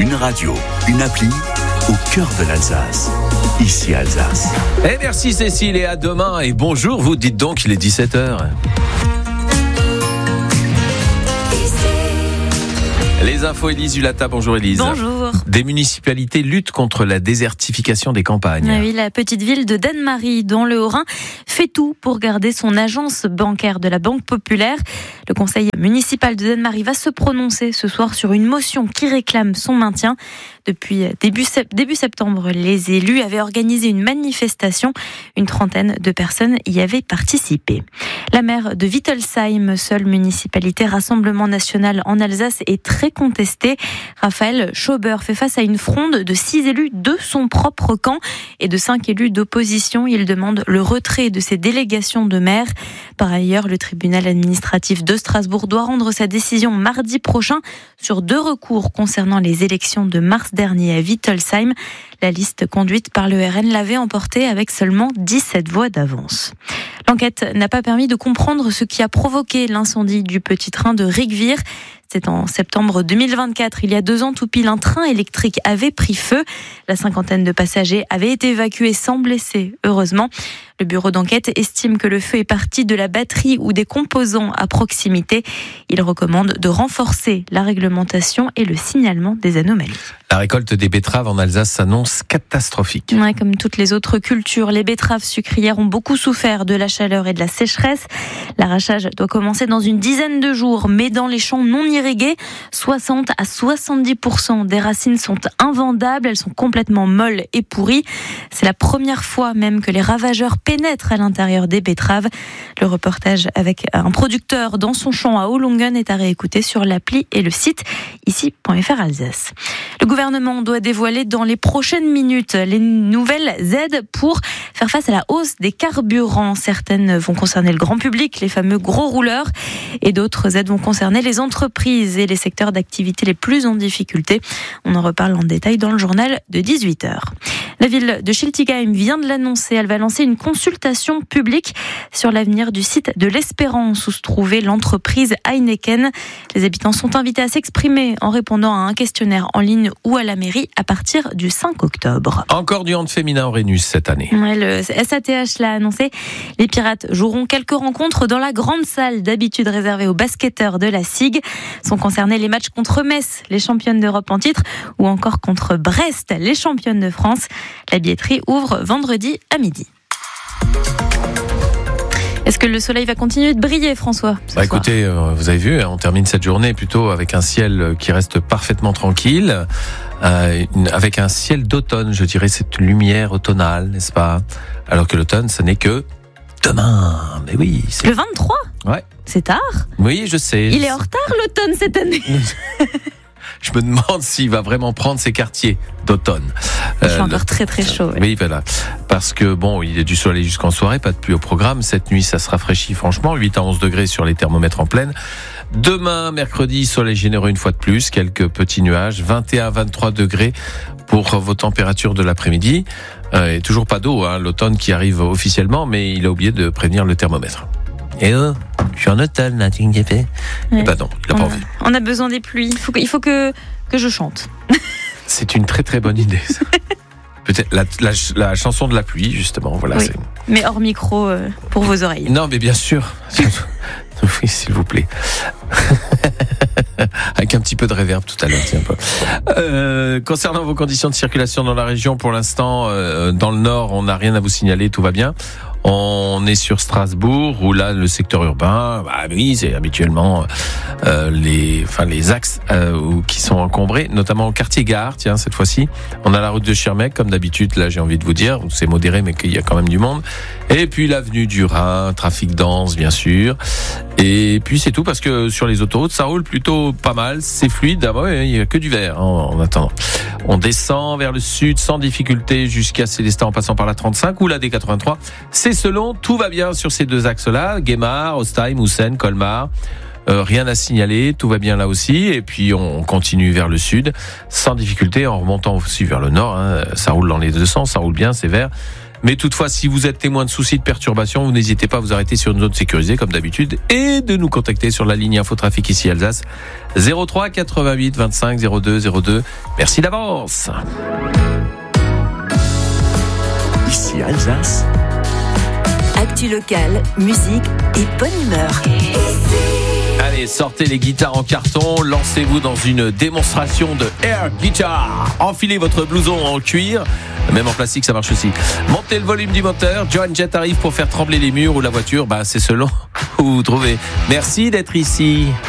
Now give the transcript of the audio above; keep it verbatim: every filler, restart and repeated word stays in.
Une radio, une appli au cœur de l'Alsace. Ici Alsace. Et merci Cécile et à demain. Et bonjour, vous dites donc il est dix-sept heures. Les infos, Élise Ulata. Bonjour Élise. Bonjour. Des municipalités luttent contre la désertification des campagnes. Ah oui, la petite ville de Dannemarie, dans le Haut-Rhin, fait tout pour garder son agence bancaire de la Banque Populaire. Le conseil municipal de Dannemarie va se prononcer ce soir sur une motion qui réclame son maintien. Depuis début, début septembre, les élus avaient organisé une manifestation. Une trentaine de personnes y avaient participé. La maire de Wittelsheim, seule municipalité Rassemblement National en Alsace, est très contestée. Raphaël Schauber fait face à une fronde de six élus de son propre camp et de cinq élus d'opposition. Il demande le retrait de ses délégations de maire. Par ailleurs, le tribunal administratif de Strasbourg doit rendre sa décision mardi prochain sur deux recours concernant les élections de mars dernier à Wittelsheim. La liste conduite par le R N l'avait emporté avec seulement dix-sept voix d'avance. L'enquête n'a pas permis de comprendre ce qui a provoqué l'incendie du petit train de Rigvir. C'est en septembre deux mille vingt-quatre, il y a deux ans tout pile, un train électrique avait pris feu. La cinquantaine de passagers avaient été évacués sans blessés, heureusement. Le bureau d'enquête estime que le feu est parti de la batterie ou des composants à proximité. Il recommande de renforcer la réglementation et le signalement des anomalies. La récolte des betteraves en Alsace s'annonce catastrophique. Ouais, comme toutes les autres cultures, les betteraves sucrières ont beaucoup souffert de la chaleur et de la sécheresse. L'arrachage doit commencer dans une dizaine de jours, mais dans les champs non irrigués, soixante à soixante-dix pour cent des racines sont invendables, elles sont complètement molles et pourries. C'est la première fois même que les ravageurs pénètrent à l'intérieur des betteraves. Le reportage avec un producteur dans son champ à Hollungen est à réécouter sur l'appli et le site ici point f r Alsace. Le gouvernement doit dévoiler dans les prochaines minutes les nouvelles aides pour faire face à la hausse des carburants. Certaines vont concerner le grand public, les fameux gros rouleurs, et d'autres aides vont concerner les entreprises et les secteurs d'activité les plus en difficulté. On en reparle en détail dans le journal de dix-huit heures. La ville de Schiltigheim vient de l'annoncer. Elle va lancer une consultation publique sur l'avenir du site de l'Espérance où se trouvait l'entreprise Heineken. Les habitants sont invités à s'exprimer en répondant à un questionnaire en ligne ou à la mairie à partir du cinq octobre. Encore du hand féminin en Rhenus cette année. Ouais, le S A T H l'a annoncé. Les Pirates joueront quelques rencontres dans la grande salle d'habitude réservée aux basketteurs de la S I G. Sont concernés les matchs contre Metz, les championnes d'Europe en titre, ou encore contre Brest, les championnes de France. La billetterie ouvre vendredi à midi. Est-ce que le soleil va continuer de briller, François ? Bah écoutez, euh, vous avez vu, on termine cette journée plutôt avec un ciel qui reste parfaitement tranquille, euh, une, avec un ciel d'automne, je dirais, cette lumière automnale, n'est-ce pas ? Alors que l'automne, ce n'est que demain. Mais oui. C'est... Le vingt-trois ? Ouais. C'est tard ? Oui, je sais. Il est en retard, l'automne, cette année. Je me demande s'il va vraiment prendre ses quartiers d'automne. Il fait euh, encore le... très très chaud. Oui. oui, voilà. Parce que bon, il y a du soleil jusqu'en soirée, pas de pluie au programme. Cette nuit, ça se rafraîchit franchement. huit à onze degrés sur les thermomètres en pleine. Demain, mercredi, soleil généreux une fois de plus. Quelques petits nuages. vingt et un à vingt-trois degrés pour vos températures de l'après-midi. Euh, et toujours pas d'eau, hein, l'automne qui arrive officiellement, mais il a oublié de prévenir le thermomètre. Et oh, je suis en automne, là, tu me fais. Eh ben non, il n'a pas a, envie. On a besoin des pluies. Il faut que, il faut que, que je chante. C'est une très très bonne idée. Ça. Peut-être la, la, la chanson de la pluie, justement. Voilà. Oui, c'est... mais hors micro euh, pour vos oreilles. Non, mais bien sûr. Oui, s'il vous plaît. Avec un petit peu de réverb tout à l'heure. Tiens, euh, concernant vos conditions de circulation dans la région, pour l'instant, euh, dans le nord, on n'a rien à vous signaler, tout va bien. On est sur Strasbourg, où là, le secteur urbain, bah oui, c'est habituellement euh, les, enfin les axes euh, qui sont encombrés, notamment au quartier Gare. Tiens, cette fois-ci, on a la route de Schirmeck, comme d'habitude. Là, j'ai envie de vous dire, c'est modéré, mais qu'il y a quand même du monde. Et puis l'avenue du Rhin, trafic dense, bien sûr. Et puis c'est tout, parce que sur les autoroutes, ça roule plutôt pas mal, c'est fluide. Ah ouais, il y a que du vert hein, en attendant. On descend vers le sud sans difficulté jusqu'à Célestat en passant par la trente-cinq ou la D quatre-vingt-trois. C'est selon, tout va bien sur ces deux axes-là. Guémar, Ostheim, Houssen, Colmar. Euh, rien à signaler, tout va bien là aussi. Et puis on continue vers le sud sans difficulté en remontant aussi vers le nord. Hein. Ça roule dans les deux sens, ça roule bien, c'est vert. Mais toutefois, si vous êtes témoin de soucis de perturbation, vous n'hésitez pas à vous arrêter sur une zone sécurisée comme d'habitude et de nous contacter sur la ligne Infotrafic ici Alsace zéro trois quatre-vingt-huit vingt-cinq zéro deux zéro deux. Merci d'avance. Ici Alsace. Actu locale, musique et bonne humeur. Allez, sortez les guitares en carton, lancez-vous dans une démonstration de air guitar. Enfilez votre blouson en cuir, même en plastique ça marche aussi. Montez le volume du moteur, Joan Jett arrive pour faire trembler les murs ou la voiture, bah c'est selon où vous vous trouvez. Merci d'être ici.